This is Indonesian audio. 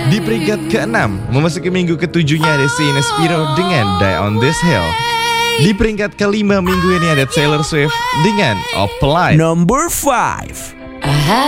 Di peringkat ke-6, memasuki minggu ke-7-nya ada Saint Spiro dengan Die on This Hill. Di peringkat ke-5 minggu ini ada Taylor Swift dengan Opalite. Number 5.